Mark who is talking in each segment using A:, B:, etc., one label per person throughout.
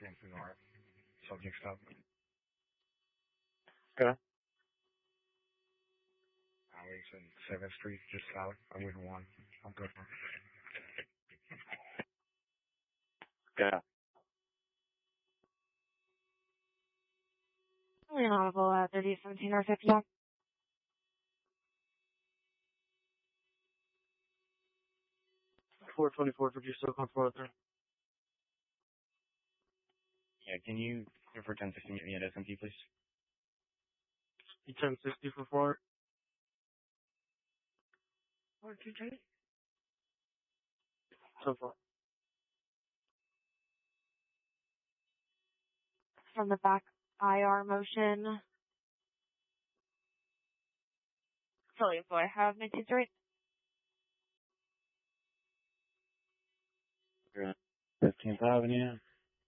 A: Hampton North. Subject stop.
B: Okay.
A: Alex and 7th Street, just south. I wouldn't want. I'm good for
B: Yeah.
C: We're audible at 3017 or 50.
B: 424 for just on 403.
D: Yeah, can you go for 1060 meet me at SMP, please?
B: 1060 for 4.
C: 423.
B: So far.
C: From the back, IR motion. Sorry, so I have 19th.
D: 15th Avenue.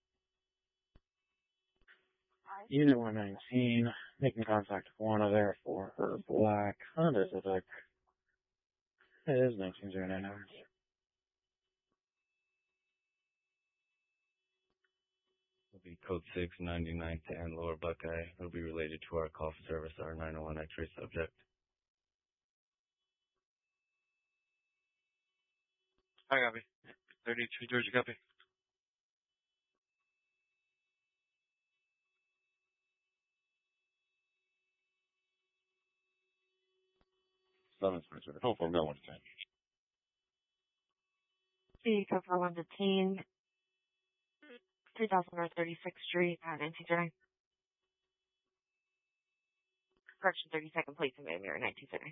D: Unit 119, making contact with one of there for her black Honda Civic. It is 1909 hours. It'll be code 69910 Lower Buckeye. It'll be related to our call for service, our 901 X-ray subject.
B: I copy. 32 Georgia copy.
D: Summons for service. Hopefully no one's in.
C: Vehicle for 1 detained. 3000 North 36th Street at 1939. Correction 32nd Place in Mirror 1939.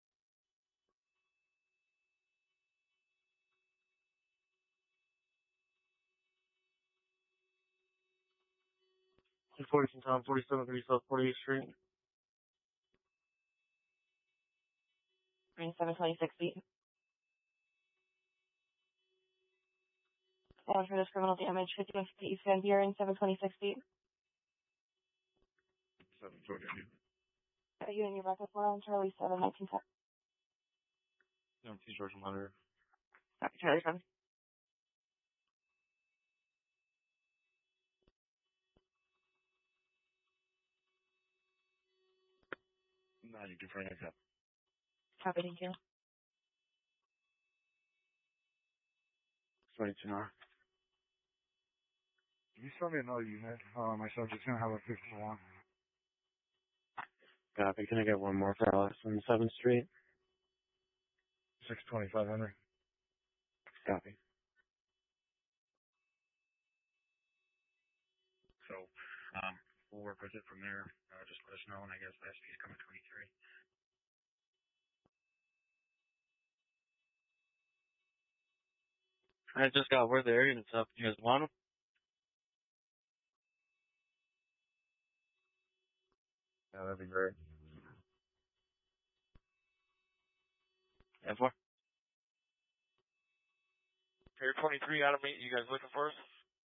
B: In 40 Town, 4730 South 48th Street.
C: 726 feet. And for this criminal damage, 51 feet East Van Buren, 726 feet.
A: 742.
C: Are you and your backup were on Charlie 7, 1910?
B: No, T Georgia Monitor.
C: Copy, Charlie 7.
A: No, you can bring it up.
C: Copy, thank you.
D: 22 North.
A: Can you send me another unit? My subject's gonna have a 51.
D: Copy. Can I get one more for Alex on 7th Street?
A: 62500.
D: Copy.
A: So, we'll work with it from there. Just let us know, and I guess the SP is coming 23.
B: I just got word the area and stuff. You guys want them?
A: Yeah, that'd be great.
B: F4.
E: Area 23, Adam 8, you guys looking for us?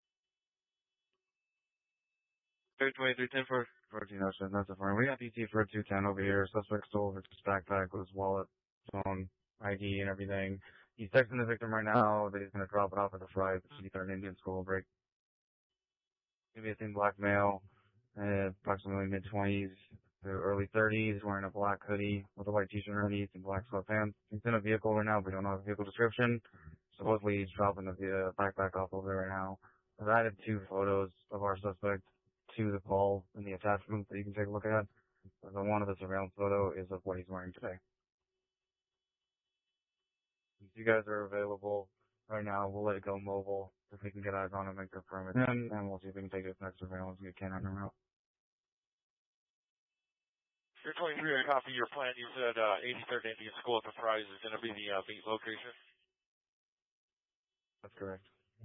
B: 2310 for
A: 1407, that's a fine. We got PT for a 210 over here. Suspect stole his backpack with his wallet, phone, ID, and everything. He's texting the victim right now that he's going to drop it off at the Fry, the Southern Indian School break. Gonna be a thin black male, approximately mid-20s to early 30s, wearing a black hoodie with a white t-shirt underneath and black sweatpants. He's in a vehicle right now, but we don't know the vehicle description. Supposedly he's dropping the backpack off over there right now. I've added 2 photos of our suspect to the call in the attachment that you can take a look at. The one of the surveillance photo is of what he's wearing today. If you guys are available right now, we'll let it go mobile. If we can get eyes on him and confirm it, and we'll see if we can take this next surveillance and get Ken on him out.
E: Area 23, I copy your plan. You said 83rd Indian School at the Fry's is going to be the meet location.
A: That's correct.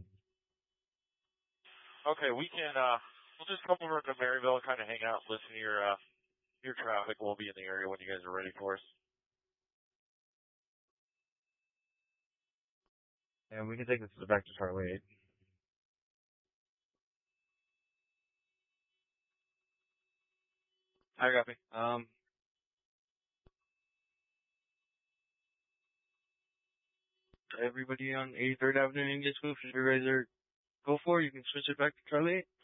E: Okay, we can, we'll just come over to Maryville and kind of hang out, listen to your traffic. We'll be in the area when you guys are ready for us.
A: And we can take this back to Charlie 8.
B: I copy. Everybody on 83rd Avenue and Indian School, if you're ready to go for it, you can switch it back to Charlie 8.